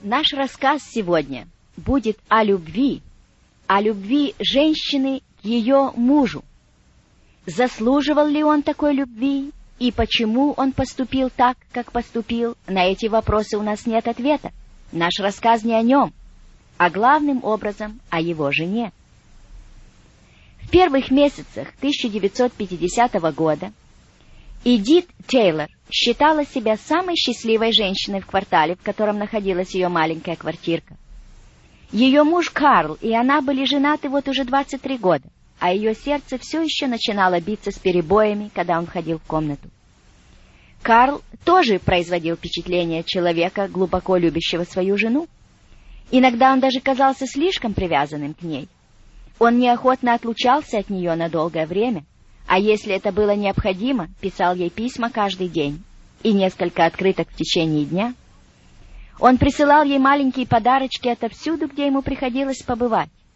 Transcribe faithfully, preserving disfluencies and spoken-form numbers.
Наш рассказ сегодня будет о любви, о любви женщины к ее мужу. Заслуживал ли он такой любви, и почему он поступил так, как поступил, на эти вопросы у нас нет ответа. Наш рассказ не о нем, а главным образом о его жене. В первых месяцах тысяча девятьсот пятидесятого года Эдит Тейлор считала себя самой счастливой женщиной в квартале, в котором находилась ее маленькая квартирка. Ее муж Карл и она были женаты вот уже двадцать три года, а ее сердце все еще начинало биться с перебоями, когда он входил в комнату. Карл тоже производил впечатление человека, глубоко любящего свою жену. Иногда он даже казался слишком привязанным к ней. Он неохотно отлучался от нее на долгое время, а если это было необходимо, писал ей письма каждый день и несколько открыток в течение дня. Он присылал ей маленькие подарочки отовсюду, где ему приходилось побывать,